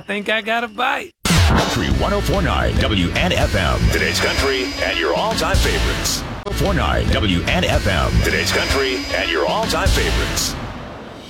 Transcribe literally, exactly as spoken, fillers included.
think I got a bite. Country one oh four point nine W N F M. Today's country and your all-time favorites. one oh four point nine W N F M. Today's country and your all-time favorites.